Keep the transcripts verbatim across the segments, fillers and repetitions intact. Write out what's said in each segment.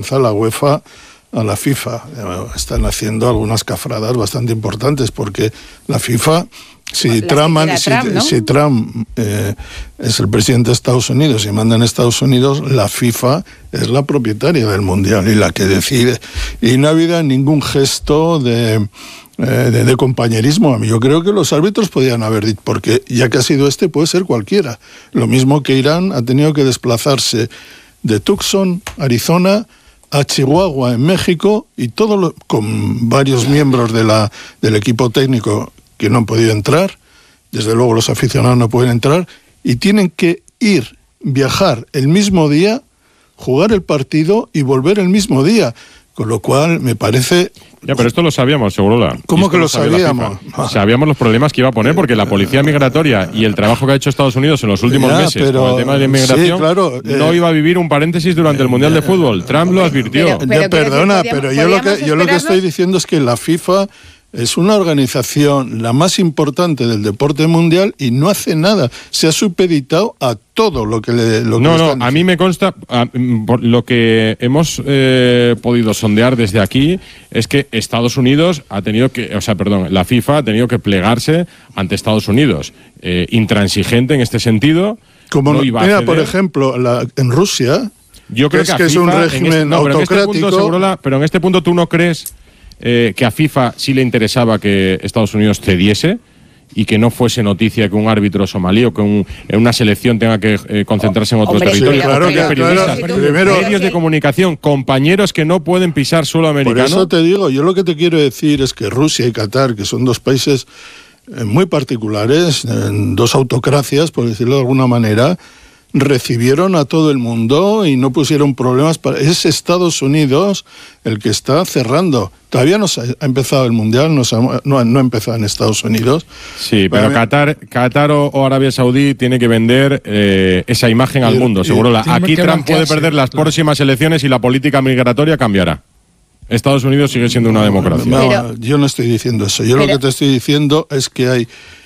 amenaza la UEFA a la FIFA. Están haciendo algunas cafradas bastante importantes porque la FIFA, si Trump, si, Trump, ¿no? si Trump eh, es el presidente de Estados Unidos y manda en Estados Unidos, la FIFA es la propietaria del Mundial y la que decide. Y no ha habido ningún gesto de, eh, de, de compañerismo. Yo creo que los árbitros podían haber dicho, porque ya que ha sido este, puede ser cualquiera. Lo mismo que Irán ha tenido que desplazarse de Tucson, Arizona, a Chihuahua, en México, y todo lo, con varios miembros de la, del equipo técnico que no han podido entrar, desde luego los aficionados no pueden entrar, y tienen que ir, viajar el mismo día, jugar el partido y volver el mismo día, con lo cual me parece... Ya, pero esto lo sabíamos, Segurola. ¿Cómo que lo sabíamos? Sabíamos los problemas que iba a poner, porque la policía migratoria y el trabajo que ha hecho Estados Unidos en los últimos ya, meses pero, con el tema de la inmigración, sí, claro, no eh, iba a vivir un paréntesis durante el Mundial de Fútbol. Trump lo advirtió. Pero, pero, ya, perdona, pero yo lo, que, yo lo que estoy diciendo es que la FIFA es una organización la más importante del deporte mundial y no hace nada. Se ha supeditado a todo lo que le... Lo que no, le no, están a mí me consta, a, por lo que hemos eh, podido sondear desde aquí, es que Estados Unidos ha tenido que, o sea, perdón, la FIFA ha tenido que plegarse ante Estados Unidos. Eh, intransigente en este sentido. Como no iba mira, a por ejemplo, la, en Rusia, yo creo que, que, es, que FIFA, es un régimen este, no, autocrático... Pero en, este punto, Segurola, pero en este punto tú no crees... Eh, que a FIFA sí le interesaba que Estados Unidos cediese y que no fuese noticia que un árbitro somalí o que un, una selección tenga que eh, concentrarse en otro Hombre, territorio. Sí, claro, que, periodistas, claro, primero, medios de comunicación, compañeros que no pueden pisar suelo americano. Por eso te digo, yo lo que te quiero decir es que Rusia y Qatar, que son dos países eh, muy particulares, eh, dos autocracias, por decirlo de alguna manera, recibieron a todo el mundo y no pusieron problemas. Para... Es Estados Unidos el que está cerrando. Todavía no se ha empezado el Mundial, no, se ha, no, no ha empezado en Estados Unidos. Sí, pero Para Qatar, Qatar o, o Arabia Saudí tiene que vender eh, esa imagen y, al mundo, seguro. La, aquí Trump puede perder las claro. próximas elecciones y la política migratoria cambiará. Estados Unidos sigue siendo una democracia. No, pero, yo no estoy diciendo eso. Yo pero, lo que te estoy diciendo es que hay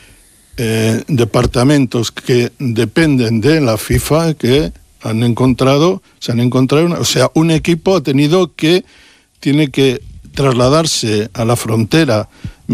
Eh, departamentos que dependen de la FIFA que han encontrado, se han encontrado, una, o sea, un equipo ha tenido que, tiene que trasladarse a la frontera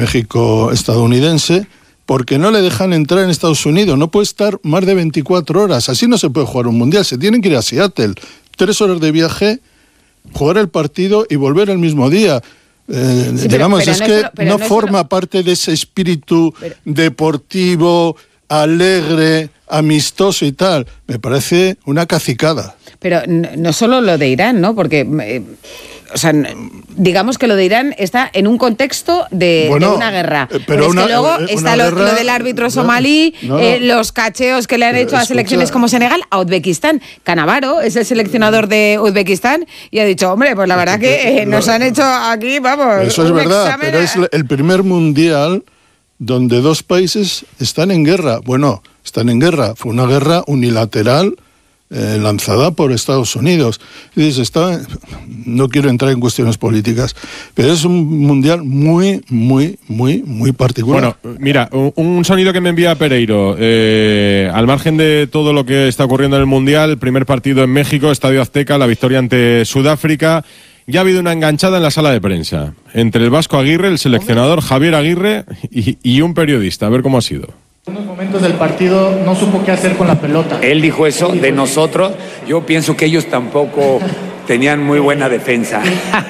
México-estadounidense porque no le dejan entrar en Estados Unidos, no puede estar más de veinticuatro horas, así no se puede jugar un mundial, se tienen que ir a Seattle, tres horas de viaje, jugar el partido y volver el mismo día. Eh, sí, digamos, pero, pero es no que es solo, no, no forma solo... parte de ese espíritu pero... deportivo, alegre, amistoso y tal. Me parece una cacicada. Pero no, no solo lo de Irán, ¿no? Porque, eh, o sea, digamos que lo de Irán está en un contexto de, bueno, de una guerra. Pero, pero una, es que luego una está lo, guerra, lo del árbitro somalí, no, no, eh, los cacheos que le han hecho a selecciones escucha, como Senegal, a Uzbekistán. Canavaro es el seleccionador de Uzbekistán y ha dicho, hombre, pues la verdad que eh, nos han hecho aquí, vamos, eso es verdad, pero a... es el primer mundial donde dos países están en guerra. Bueno, están en guerra. Fue una guerra unilateral eh, lanzada por Estados Unidos. Y dices, está, no quiero entrar en cuestiones políticas, pero es un mundial muy, muy, muy, muy particular. Bueno, mira, un sonido que me envía Pereiro. Eh, al margen de todo lo que está ocurriendo en el mundial, el primer partido en México, Estadio Azteca, la victoria ante Sudáfrica. Ya ha habido una enganchada en la sala de prensa entre el Vasco Aguirre, el seleccionador Javier Aguirre y, y un periodista. A ver cómo ha sido. En unos momentos del partido no supo qué hacer con la pelota. Él dijo eso de nosotros. Yo pienso que ellos tampoco tenían muy buena defensa.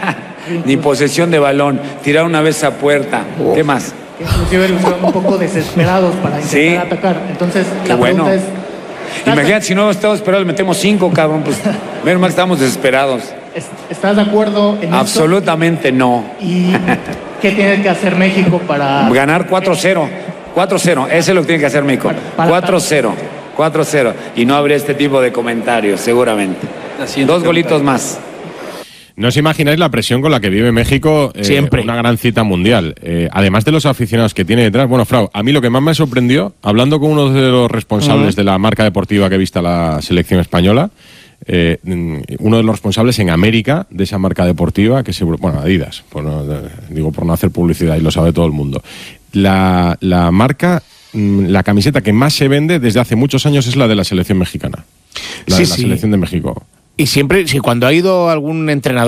Ni posesión de balón. Tirar una vez a puerta. Oh. ¿Qué más? Inclusive los fueron un poco desesperados para intentar ¿sí? atacar. Entonces, qué la bueno. pregunta es... Imagínate, si no estamos esperados, le metemos cinco, cabrón. Pues menos mal estamos desesperados. ¿Estás de acuerdo en absolutamente esto? No. ¿Y qué tiene que hacer México para...? Ganar cuatro cero. cuatro cero, eso es lo que tiene que hacer México. cuatro cero. cuatro cero. Y no habría este tipo de comentarios, seguramente. Dos golitos más. No os imagináis la presión con la que vive México, eh, siempre una gran cita mundial. Eh, además de los aficionados que tiene detrás. Bueno, Frau, a mí lo que más me sorprendió, hablando con uno de los responsables uh-huh. de la marca deportiva que vista la selección española, eh, uno de los responsables en América de esa marca deportiva, que seguro, bueno, Adidas, por no, digo por no hacer publicidad y lo sabe todo el mundo. La, la marca, la camiseta que más se vende desde hace muchos años es la de la selección mexicana. La sí, de la sí. selección de México. Y siempre, si cuando ha ido algún entrenador